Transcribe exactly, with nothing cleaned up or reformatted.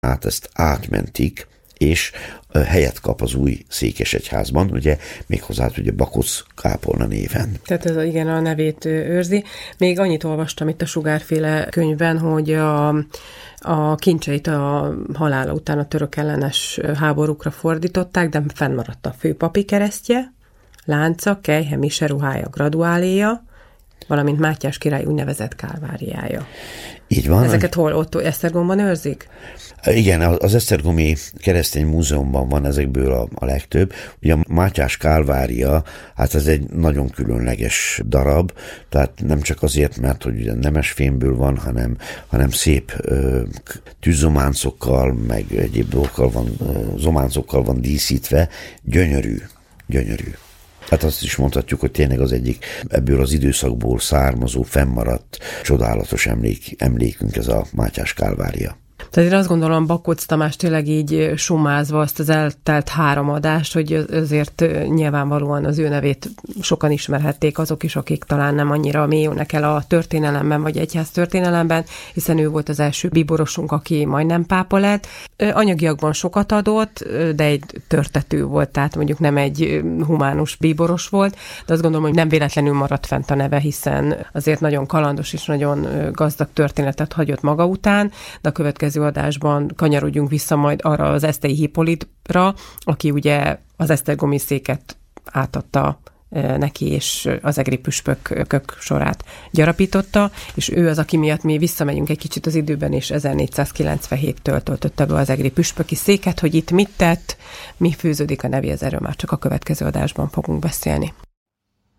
át ezt átmentik, és helyet kap az új székesegyházban, ugye méghozzá ugye Bakócz kápolna néven. Tehát ez igen, a nevét őrzi. Még annyit olvastam itt a Sugárféle könyvben, hogy a, a kincseit a halála után a török ellenes háborúkra fordították, de fennmaradt a főpapi keresztje, lánca, kelyhe, mise ruhája, graduáléja, valamint Mátyás király úgynevezett kálváriája. Így van. Ezeket hol ott Esztergomban őrzik? Igen, az Esztergomi Keresztény Múzeumban van ezekből a, a legtöbb. Ugye a Mátyás kálvária, hát ez egy nagyon különleges darab, tehát nem csak azért, mert hogy ugye nemesfémből van, hanem, hanem szép ö, tűzzománcokkal, meg egyéb dolgokkal van, ö, zománcokkal van díszítve, gyönyörű, gyönyörű. Hát azt is mondhatjuk, hogy tényleg az egyik ebből az időszakból származó, fennmaradt, csodálatos emlék, emlékünk ez a Mátyás kálvária. Tehát én azt gondolom, Bakócz Tamás tényleg így sumázva azt az eltelt három adást, hogy azért nyilvánvalóan az ő nevét sokan ismerhették azok is, akik talán nem annyira mélyülnek el a történelemben, vagy egyház történelemben, hiszen ő volt az első bíborosunk, aki majdnem pápa lett. Anyagiakban sokat adott, de egy törtető volt, tehát mondjuk nem egy humánus bíboros volt, de azt gondolom, hogy nem véletlenül maradt fent a neve, hiszen azért nagyon kalandos és nagyon gazdag történetet hagyott maga után, de a következő adásban kanyarodjunk vissza majd arra az Esztei Hippolytra, aki ugye az esztergomi széket átadta neki, és az egri püspökök sorát gyarapította, és ő az, aki miatt mi visszamegyünk egy kicsit az időben, és ezernégyszázkilencvenhéttől töltötte be az egri püspöki széket, hogy itt mit tett, mi fűződik a nevéhez, erről már csak a következő adásban fogunk beszélni.